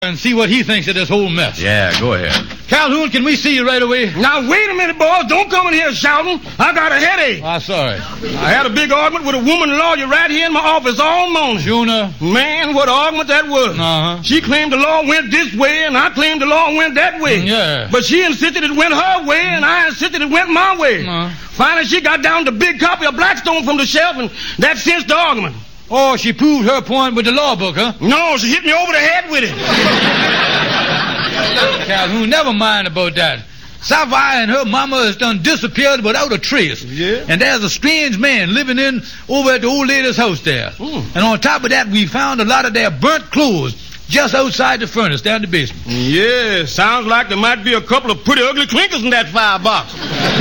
and see what he thinks of this whole mess. Yeah, go ahead. Calhoun, can we see you right away? Now, wait a minute, boys. Don't come in here shouting. I got a headache. I'm sorry. I had a big argument with a woman lawyer right here in my office all morning. Juna? Man, what an argument that was. Uh-huh. She claimed the law went this way, and I claimed the law went that way. Yeah. But she insisted it went her way, and I insisted it went my way. Uh-huh. Finally, she got down to a big copy of Blackstone from the shelf, and that cinched the argument. Oh, she proved her point with the law book, huh? No, she hit me over the head with it. Calhoun, never mind about that. Sapphire and her mama has done disappeared without a trace. Yeah? And there's a strange man living in over at the old lady's house there. And on top of that, we found a lot of their burnt clothes just outside the furnace down in the basement. Yeah, sounds like there might be a couple of pretty ugly clinkers in that firebox.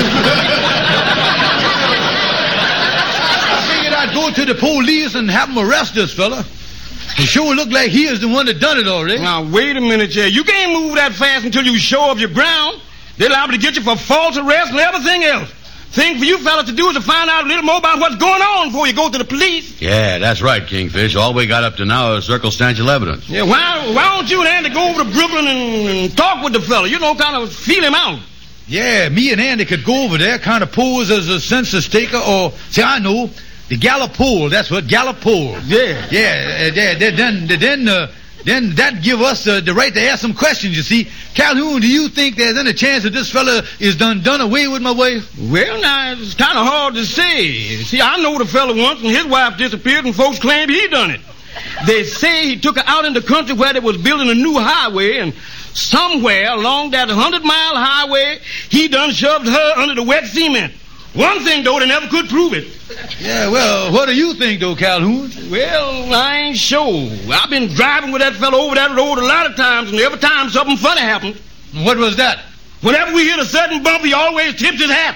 I figured I'd go to the police and have them arrest this fella. It sure looked like he is the one that done it already. Now, wait a minute, Jay. You can't move that fast until you show up your ground. They're liable to get you for false arrest and everything else. Thing for you fellas to do is to find out a little more about what's going on before you go to the police. Yeah, that's right, Kingfish. All we got up to now is circumstantial evidence. Yeah, why don't you and Andy go over to Brooklyn and talk with the fella? You know, kind of feel him out. Yeah, me and Andy could go over there, kind of pose as a census taker, or, see, I know, the Gallup poll. That's what, Gallup poll. Yeah. Yeah, then that give us the right to ask some questions, you see. Calhoun, do you think there's any chance that this fella is done away with my wife? Well, now, it's kind of hard to say. See, I know the fella once, and his wife disappeared, and folks claimed he done it. They say he took her out in the country where they was building a new highway, and somewhere along that 100-mile highway, he done shoved her under the wet cement. One thing, though, they never could prove it. Yeah, well, what do you think, though, Calhoun? Well, I ain't sure. I've been driving with that fellow over that road a lot of times, and every time something funny happened. What was that? Whenever we hit a sudden bump, he always tips his hat.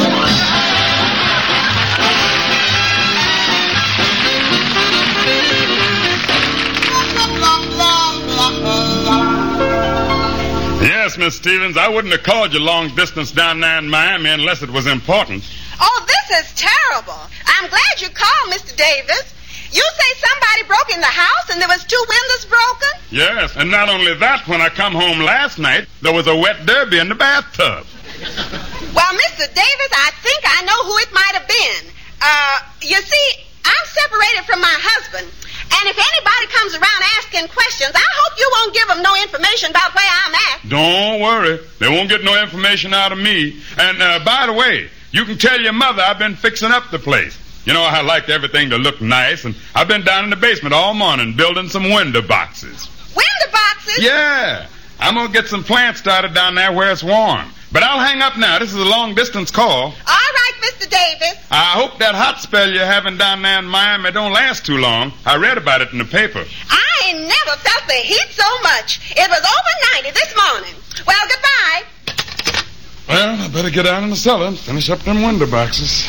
Yes, Miss Stevens, I wouldn't have called you long distance down there in Miami unless it was important. Oh, this is terrible. I'm glad you called, Mr. Davis. You say somebody broke in the house and there was 2 windows broken? Yes, and not only that, when I come home last night, there was a wet derby in the bathtub. Well, Mr. Davis, I think I know who it might have been. You see, I'm separated from my husband. And if anybody comes around asking questions, I hope you won't give them no information about where I'm at. Don't worry. They won't get no information out of me. And, by the way, you can tell your mother I've been fixing up the place. You know, I like everything to look nice, and I've been down in the basement all morning building some window boxes. Window boxes? Yeah. I'm going to get some plants started down there where it's warm. But I'll hang up now. This is a long-distance call. All right, Mr. Davis. I hope that hot spell you're having down there in Miami don't last too long. I read about it in the paper. I ain't never felt the heat so much. It was over 90 this morning. Well, goodbye. Well, I better get down in the cellar and finish up them window boxes.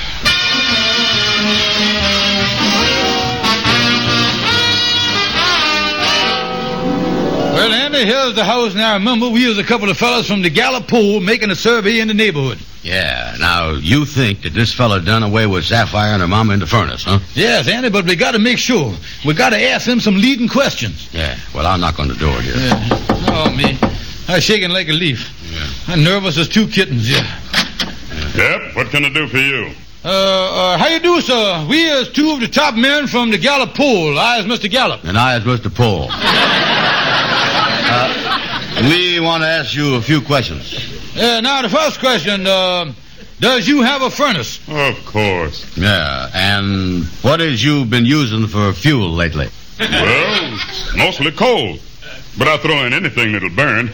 Well, Andy, here's the house. Now, remember, we was a couple of fellas from the Gallup poll making a survey in the neighborhood. Yeah, now, you think that this fella done away with Sapphire and her mama in the furnace, huh? Yes, Andy, but we got to make sure. We got to ask him some leading questions. Yeah, well, I'll knock on the door here. Yeah. Oh, me. I'm shaking like a leaf. Yeah. I'm nervous as 2 kittens, yeah. Yep, what can I do for you? How you do, sir? We is 2 of the top men from the Gallup poll. I is Mr. Gallup. And I is Mr. Pohl. We want to ask you a few questions. Now, the first question, does you have a furnace? Of course. Yeah, and what has you been using for fuel lately? Well, mostly coal. But I'll throw in anything that'll burn.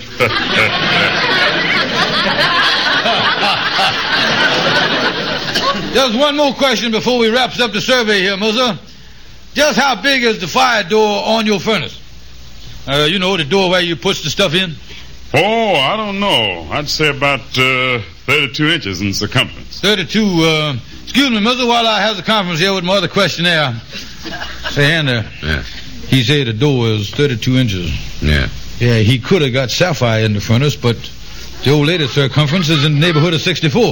Just one more question before we wraps up the survey here, Muzzer. Just how big is the fire door on your furnace? You know, the door where you push the stuff in? Oh, I don't know. I'd say about 32 inches in circumference. 32, excuse me, Muzzer, while I have the conference here with my other questionnaire. Say, Andy. Yeah. He said the door is 32 inches. Yeah. Yeah, he could have got Sapphire in the furnace, but the old lady's circumference is in the neighborhood of 64.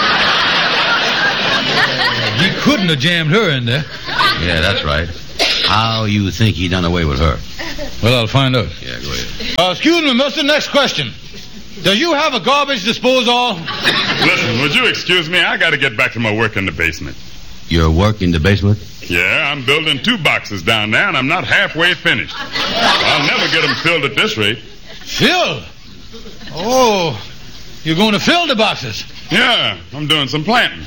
He couldn't have jammed her in there. Yeah, that's right. How you think he done away with her? Well, I'll find out. Yeah, go ahead. Excuse me, mister. Next question. Do you have a garbage disposal? Listen, would you excuse me? I got to get back to my work in the basement. Your work in the basement? Yeah, I'm building 2 boxes down there, and I'm not halfway finished. I'll never get them filled at this rate. Filled? Oh, you're going to fill the boxes? Yeah, I'm doing some planting.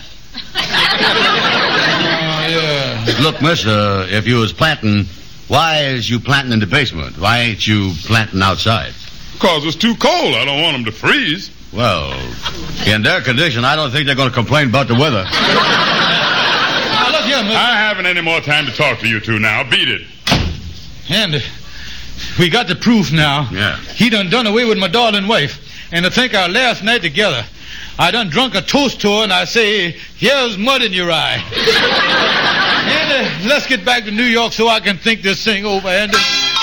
Yeah. Look, mister, if you was planting, why is you planting in the basement? Why ain't you planting outside? Because it's too cold. I don't want them to freeze. Well, in their condition, I don't think they're going to complain about the weather. Now, look here, mister. I haven't any more time to talk to you two now. Beat it. And we got the proof now. Yeah. He done away with my darling wife. And to think our last night together, I done drunk a toast to her, and I say, here's mud in your eye. And let's get back to New York so I can think this thing over. And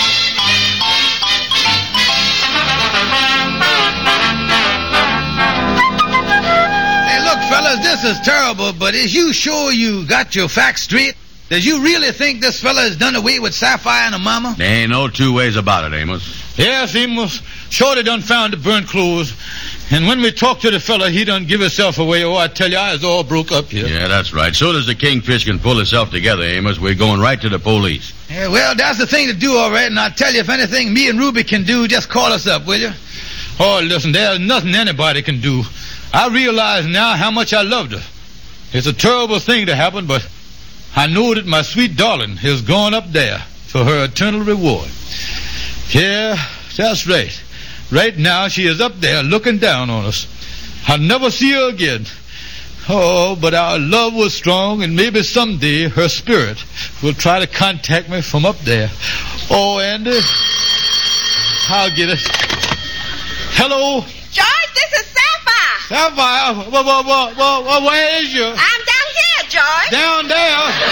hey, look, fellas, this is terrible, but is you sure you got your facts straight? Does you really think this fella has done away with Sapphire and her mama? There ain't no 2 ways about it, Amos. Yes, Amos. Sure they done found the burnt clothes. And when we talked to the fella, he done give himself away. Oh, I tell you, I was all broke up here. Yeah, that's right. Soon as the kingfish can pull itself together, Amos, we're going right to the police. Yeah, well, that's the thing to do, all right. And I'll tell you, if anything me and Ruby can do, just call us up, will you? Oh, listen, there's nothing anybody can do. I realize now how much I loved her. It's a terrible thing to happen, but I know that my sweet darling has gone up there for her eternal reward. Yeah, that's right. Right now, she is up there looking down on us. I'll never see her again. Oh, but our love was strong, and maybe someday her spirit will try to contact me from up there. Oh, Andy, I'll get it. Hello? George, this is Sapphire. Sapphire? Where is you? I'm down here, George. Down there?